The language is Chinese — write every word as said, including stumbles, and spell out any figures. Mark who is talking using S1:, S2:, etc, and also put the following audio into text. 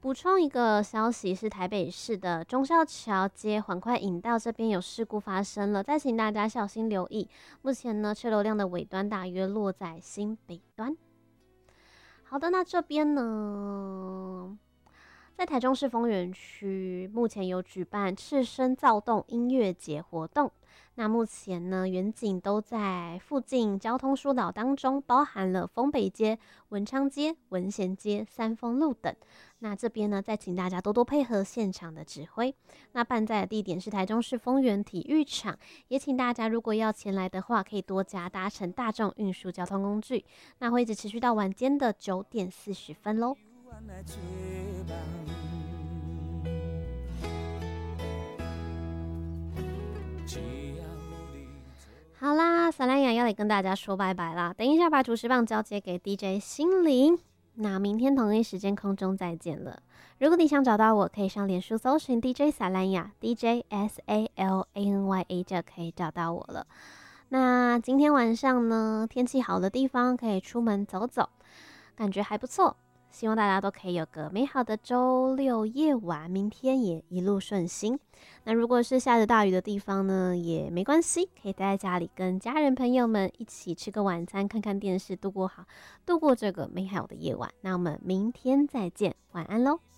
S1: 补充一个消息是，台北市的忠孝桥街缓快引道这边有事故发生了，再请大家小心留意。目前呢，车流量的尾端大约落在新北端。好的，那这边呢，在台中市丰原区，目前有举办赤声躁动音乐节活动。那目前呢，远景都在附近交通疏导当中，包含了丰北街、文昌街、文贤街、三丰路等。那这边呢，再请大家多多配合现场的指挥。那办在的地点是台中市丰原体育场，也请大家如果要前来的话，可以多加搭乘大众运输交通工具。那会一直持续到晚间的九点四十分喽。好啦，萨兰雅要来跟大家说拜拜啦。等一下把主持棒交接给 D J 心灵，那明天同一时间空中再见了。如果你想找到我，可以上脸书搜寻 D J 萨兰雅 D J S A L A N Y A 就可以找到我了。那今天晚上呢，天气好的地方可以出门走走，感觉还不错。希望大家都可以有个美好的周六夜晚，明天也一路顺心。那如果是下着大雨的地方呢，也没关系，可以待在家里跟家人朋友们一起吃个晚餐，看看电视，度过好度过这个美好的夜晚。那我们明天再见，晚安喽。